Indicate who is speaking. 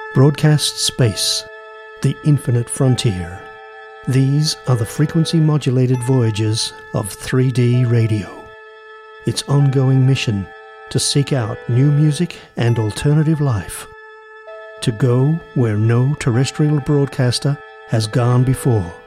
Speaker 1: Broadcast space, the infinite frontier. These are the frequency-modulated voyages of 3D radio. Its ongoing mission to seek out new music and alternative life. To go where no terrestrial broadcaster has gone before.